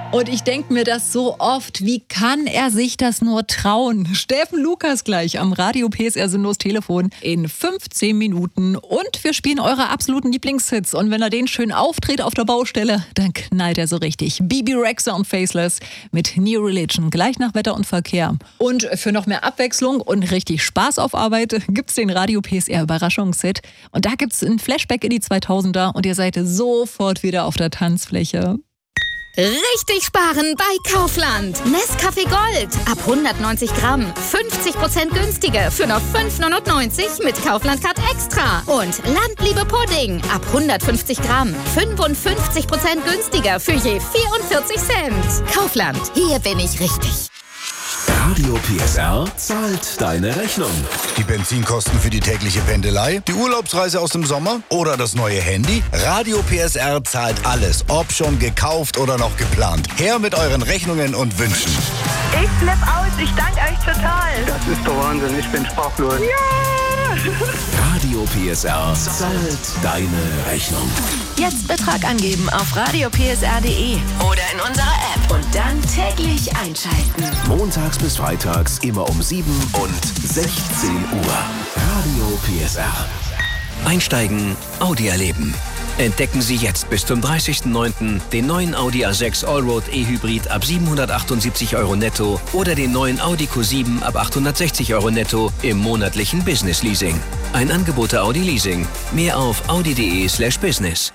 Und ich denke mir das so oft, wie kann er sich das nur trauen? Steffen Lukas gleich am Radio PSR Sinnlos Telefon in 15 Minuten. Und wir spielen eure absoluten Lieblingshits. Und wenn er den schön auftritt auf der Baustelle, dann knallt er so richtig. Bibi Rexha und Faceless mit New Religion, gleich nach Wetter und Verkehr. Und für noch mehr Abwechslung und richtig Spaß auf Arbeit gibt's den Radio PSR Überraschungshit. Und da gibt's ein Flashback in die 2000er und ihr seid sofort wieder auf der Tanzfläche. Richtig sparen bei Kaufland. Nescafé Gold ab 190 Gramm. 50% günstiger für nur 5,99 mit Kaufland-Card Extra. Und Landliebe Pudding ab 150 Gramm. 55% günstiger für je 44 Cent. Kaufland, hier bin ich richtig. Radio PSR zahlt deine Rechnung. Die Benzinkosten für die tägliche Pendelei, die Urlaubsreise aus dem Sommer oder das neue Handy? Radio PSR zahlt alles, ob schon gekauft oder noch geplant. Her mit euren Rechnungen und Wünschen. Ich flipp aus, ich danke euch total. Das ist der Wahnsinn, ich bin sprachlos. Ja! Radio PSR zahlt deine Rechnung. Jetzt Betrag angeben auf radiopsr.de oder in unserer App und dann täglich einschalten. Montags bis freitags immer um 7 und 16 Uhr. Radio PSR. Einsteigen, Audi erleben. Entdecken Sie jetzt bis zum 30.09. den neuen Audi A6 Allroad E-Hybrid ab 778 € netto oder den neuen Audi Q7 ab 860 € netto im monatlichen Business Leasing. Ein Angebot der Audi Leasing. Mehr auf audi.de/business.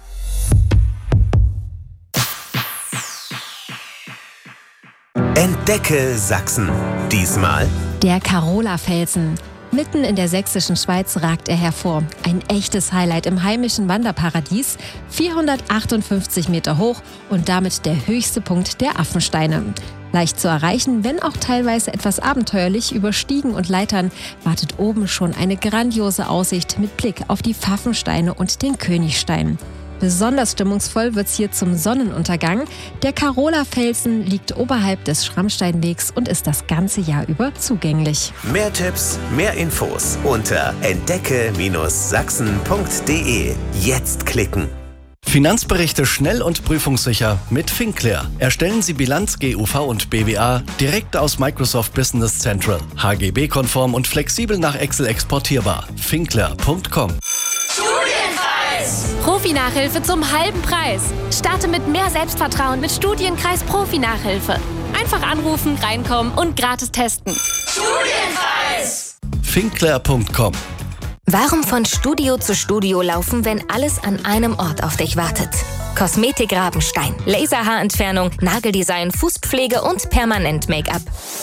Entdecke Sachsen. Diesmal der Karola-Felsen. Mitten in der sächsischen Schweiz ragt er hervor. Ein echtes Highlight im heimischen Wanderparadies. 458 Meter hoch und damit der höchste Punkt der Affensteine. Leicht zu erreichen, wenn auch teilweise etwas abenteuerlich über Stiegen und Leitern, wartet oben schon eine grandiose Aussicht mit Blick auf die Pfaffensteine und den Königstein. Besonders stimmungsvoll wird's hier zum Sonnenuntergang. Der Karola-Felsen liegt oberhalb des Schrammsteinwegs und ist das ganze Jahr über zugänglich. mehr Tipps, mehr Infos unter entdecke-sachsen.de. Jetzt klicken. Finanzberichte schnell und prüfungssicher mit Finclair. Erstellen Sie Bilanz, GUV und BWA direkt aus Microsoft Business Central. HGB-konform und flexibel nach Excel exportierbar. Finclair.com. Profi-Nachhilfe zum halben Preis. Starte mit mehr Selbstvertrauen mit Studienkreis Profi-Nachhilfe. Einfach anrufen, reinkommen und gratis testen. Studienpreis! Finclair.com. Warum von Studio zu Studio laufen, wenn alles an einem Ort auf dich wartet? Kosmetik Rabenstein, Laserhaarentfernung, Nageldesign, Fußpflege und Permanent-Make-up.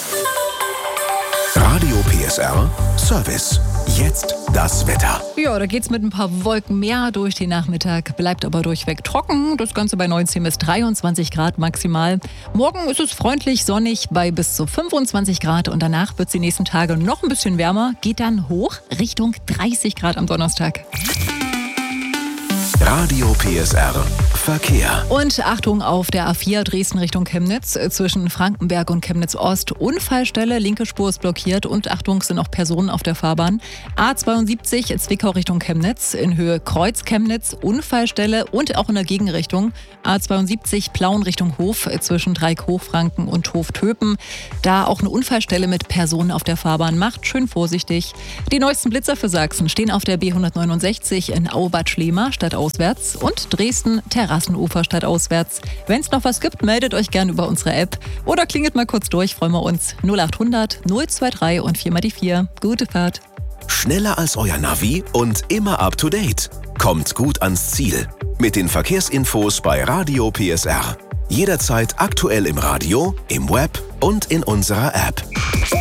Radio PSR Service. Jetzt das Wetter. Ja, da geht's mit ein paar Wolken mehr durch den Nachmittag, bleibt aber durchweg trocken. Das Ganze bei 19 bis 23 Grad maximal. Morgen ist es freundlich sonnig bei bis zu 25 Grad und danach wird es die nächsten Tage noch ein bisschen wärmer, geht dann hoch Richtung 30 Grad am Donnerstag. Radio PSR Verkehr. Und Achtung auf der A4 Dresden Richtung Chemnitz zwischen Frankenberg und Chemnitz Ost. Unfallstelle, linke Spur ist blockiert und Achtung, sind auch Personen auf der Fahrbahn. A72 Zwickau Richtung Chemnitz in Höhe Kreuz Chemnitz, Unfallstelle und auch in der Gegenrichtung. A72 Plauen Richtung Hof zwischen Dreieck Hochfranken und Hof Töpen. Da auch eine Unfallstelle mit Personen auf der Fahrbahn. Macht schön vorsichtig. Die neuesten Blitzer für Sachsen stehen auf der B169 in Aubad Schlema stadtauswärts und Dresden Terrassenufer stadtauswärts. Wenn es noch was gibt, meldet euch gerne über unsere App oder klingelt mal kurz durch, freuen wir uns. 0800 023 und 4 mal die 4. Gute Fahrt. Schneller als euer Navi und immer up to date. Kommt gut ans Ziel. Mit den Verkehrsinfos bei Radio PSR. Jederzeit aktuell im Radio, im Web und in unserer App.